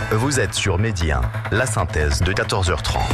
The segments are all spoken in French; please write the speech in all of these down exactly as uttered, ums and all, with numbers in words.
Vous êtes sur Midi un, la synthèse de quatorze heures trente.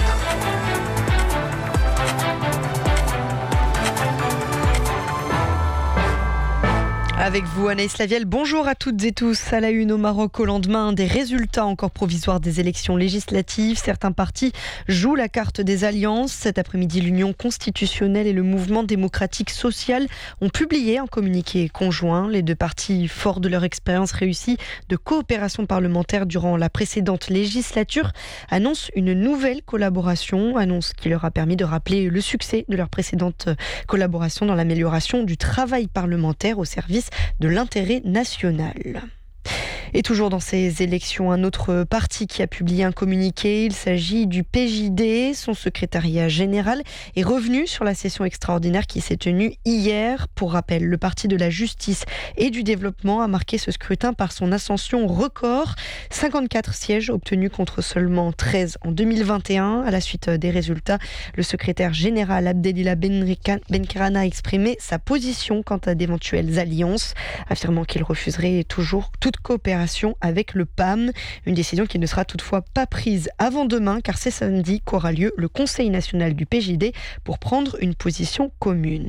Avec vous, Anaïs Lavielle, bonjour à toutes et tous. À la une au Maroc, au lendemain des résultats encore provisoires des élections législatives, certains partis jouent la carte des alliances. Cet après-midi, l'Union constitutionnelle et le Mouvement démocratique social ont publié un communiqué conjoint. Les deux partis, forts de leur expérience réussie de coopération parlementaire durant la précédente législature, annoncent une nouvelle collaboration, annonce qui leur a permis de rappeler le succès de leur précédente collaboration dans l'amélioration du travail parlementaire au service de l'intérêt national. Et toujours dans ces élections, un autre parti qui a publié un communiqué, il s'agit du P J D. Son secrétariat général est revenu sur la session extraordinaire qui s'est tenue hier. Pour rappel, le Parti de la Justice et du Développement a marqué ce scrutin par son ascension record. cinquante-quatre sièges obtenus contre seulement treize en deux mille vingt et un. À la suite des résultats, le secrétaire général Abdelila Benkerana a exprimé sa position quant à d'éventuelles alliances, affirmant qu'il refuserait toujours toute coopération avec le P A M. Une décision qui ne sera toutefois pas prise avant demain, car c'est samedi qu'aura lieu le Conseil national du P J D pour prendre une position commune.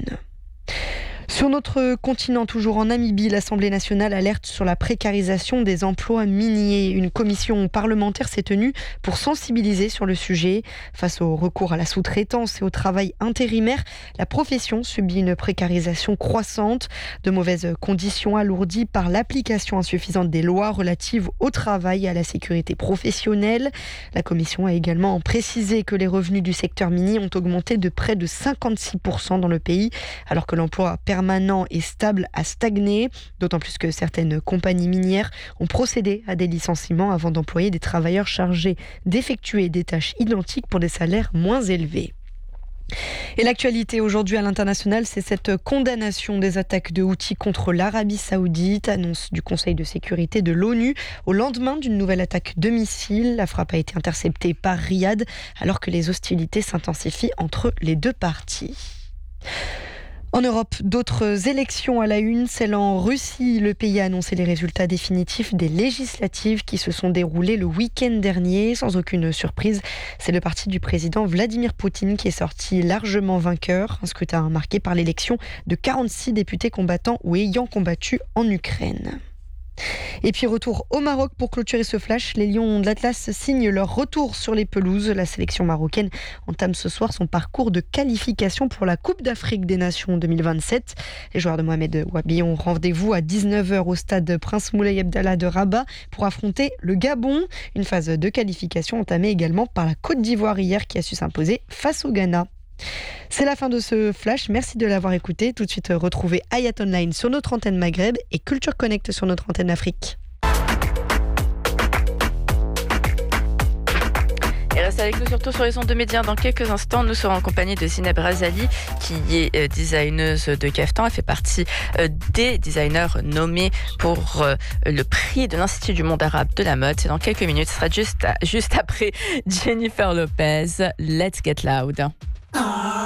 Sur notre continent, toujours en Namibie, l'Assemblée nationale alerte sur la précarisation des emplois miniers. Une commission parlementaire s'est tenue pour sensibiliser sur le sujet. Face au recours à la sous-traitance et au travail intérimaire, la profession subit une précarisation croissante. De mauvaises conditions alourdies par l'application insuffisante des lois relatives au travail et à la sécurité professionnelle. La commission a également précisé que les revenus du secteur minier ont augmenté de près de cinquante-six pour cent dans le pays, alors que l'emploi permanent permanent et stable a stagné, d'autant plus que certaines compagnies minières ont procédé à des licenciements avant d'employer des travailleurs chargés d'effectuer des tâches identiques pour des salaires moins élevés. Et l'actualité aujourd'hui à l'international, c'est cette condamnation des attaques de Houthis contre l'Arabie Saoudite, annonce du Conseil de sécurité de l'ONU au lendemain d'une nouvelle attaque de missiles. La frappe a été interceptée par Riyad alors que les hostilités s'intensifient entre les deux parties. En Europe, d'autres élections à la une, celle en Russie. Le pays a annoncé les résultats définitifs des législatives qui se sont déroulées le week-end dernier. Sans aucune surprise, c'est le parti du président Vladimir Poutine qui est sorti largement vainqueur. Un scrutin marqué par l'élection de quarante-six députés combattant ou ayant combattu en Ukraine. Et puis retour au Maroc pour clôturer ce flash. Les Lions de l'Atlas signent leur retour sur les pelouses. La sélection marocaine entame ce soir son parcours de qualification pour la Coupe d'Afrique des Nations deux mille vingt-sept. Les joueurs de Mohamed Wabi ont rendez-vous à dix-neuf heures au stade Prince Moulay Abdallah de Rabat pour affronter le Gabon. Une phase de qualification entamée également par la Côte d'Ivoire hier qui a su s'imposer face au Ghana. C'est la fin de ce flash, merci de l'avoir écouté. Tout de suite, retrouvez Hayat Online sur notre antenne Maghreb et Culture Connect sur notre antenne Afrique. Et restez avec nous surtout sur les ondes de Média. Dans quelques instants, nous serons en compagnie de Zineb Razali, qui est euh, designeuse de caftan. Elle fait partie euh, des designers nommés pour euh, le prix de l'Institut du monde arabe de la mode. C'est dans quelques minutes, ce sera juste, à, juste après Jennifer Lopez. Let's get loud.